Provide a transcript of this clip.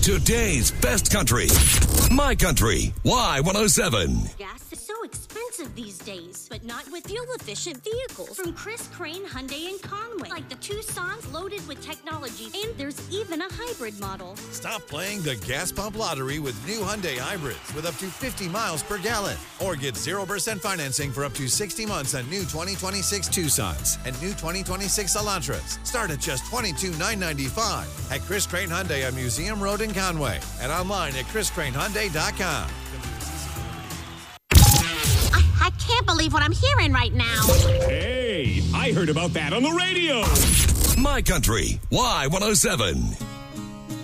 Today's best country. My Country. Y107. Gas is so expensive these days, but not with fuel-efficient vehicles. From Chris Crane Hyundai in Conway, like the Tucson's loaded with technology, and there's even a hybrid model. Stop playing the gas pump lottery with new Hyundai hybrids with up to 50 miles per gallon. Or get 0% financing for up to 60 months on new 2026 Tucsons and new 2026 Elantras. Start at just $22,995 at Chris Crane Hyundai on Museum Road in Conway and online at chriscranehyundai.com. I can't believe what I'm hearing right now. Hey, I heard about that on the radio. My Country. Y107.